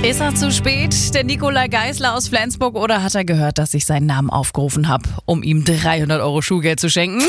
Ist er zu spät, der Nikolai Geisler aus Flensburg, oder hat er gehört, dass ich seinen Namen aufgerufen habe, um ihm 300 € Schulgeld zu schenken?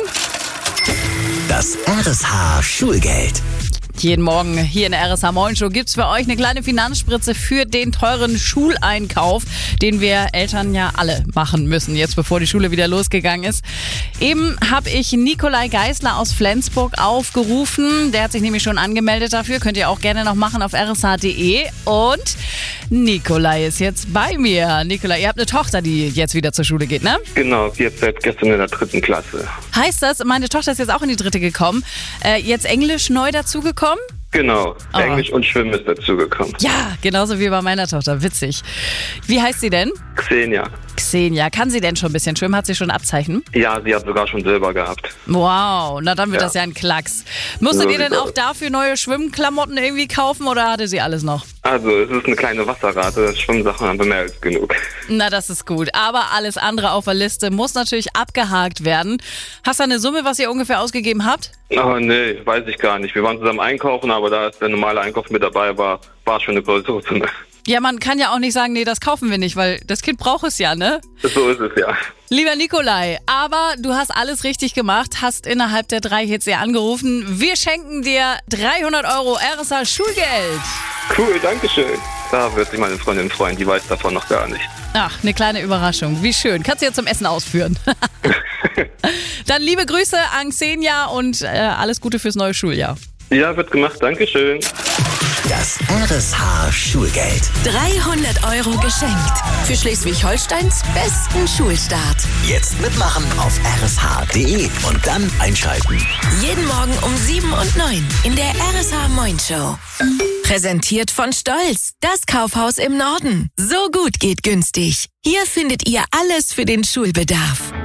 Das RSH Schulgeld. Jeden Morgen hier in der RSH Moin Show gibt's für euch eine kleine Finanzspritze für den teuren Schuleinkauf, den wir Eltern ja alle machen müssen, jetzt bevor die Schule wieder losgegangen ist. Eben habe ich Nikolai Geisler aus Flensburg aufgerufen. Der hat sich nämlich schon angemeldet dafür. Könnt ihr auch gerne noch machen auf rsh.de. Und Nikolai ist jetzt bei mir. Nikolai, ihr habt eine Tochter, die jetzt wieder zur Schule geht, ne? Genau, die ist seit gestern in der 3. Klasse. Heißt das, meine Tochter ist jetzt auch in die 3. gekommen, jetzt Englisch neu dazugekommen? Genau, Englisch und Schwimmen ist dazugekommen. Ja, genauso wie bei meiner Tochter. Witzig. Wie heißt sie denn? Xenia. Xenia. Kann sie denn schon ein bisschen schwimmen? Hat sie schon Abzeichen? Ja, sie hat sogar schon Silber gehabt. Wow, na dann wird Ja. das ja ein Klacks. Musstet ihr denn auch dafür neue Schwimmklamotten irgendwie kaufen oder hatte sie alles noch? Also, es ist eine kleine Wasserrate. Schwimmsachen haben wir mehr als genug. Na, das ist gut. Aber alles andere auf der Liste muss natürlich abgehakt werden. Hast du eine Summe, was ihr ungefähr ausgegeben habt? Oh nee, weiß ich gar nicht. Wir waren zusammen einkaufen, aber da der normale Einkauf mit dabei war, war schon eine größere Summe. Ja, man kann ja auch nicht sagen, nee, das kaufen wir nicht, weil das Kind braucht es ja, ne? So ist es ja. Lieber Nikolai, aber du hast alles richtig gemacht, hast innerhalb der 3 Hits hier angerufen. Wir schenken dir 300 € RSH Schulgeld. Cool, danke schön. Da wird sich meine Freundin freuen, die weiß davon noch gar nicht. Ach, eine kleine Überraschung. Wie schön. Kannst du ja zum Essen ausführen. Dann liebe Grüße an Xenia und alles Gute fürs neue Schuljahr. Ja, wird gemacht, danke schön. Das RSH Schulgeld. 300 € geschenkt. Für Schleswig-Holsteins besten Schulstart. Jetzt mitmachen auf rsh.de und dann einschalten. Jeden Morgen um 7 und 9 in der RSH Moin Show. Präsentiert von Stolz, das Kaufhaus im Norden. So gut geht günstig. Hier findet ihr alles für den Schulbedarf.